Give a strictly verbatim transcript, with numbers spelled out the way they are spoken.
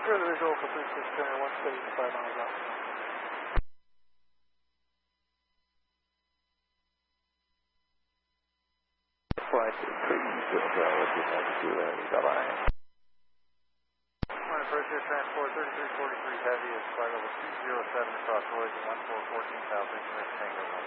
Further visual for three six center, one seventy-five miles out. Flight three zero zero, would you like to do that? Bye-bye. Morning, first year transport, thirty-three forty-three heavy is flight level two zero seven across Royce, one four fourteen South, information Tango.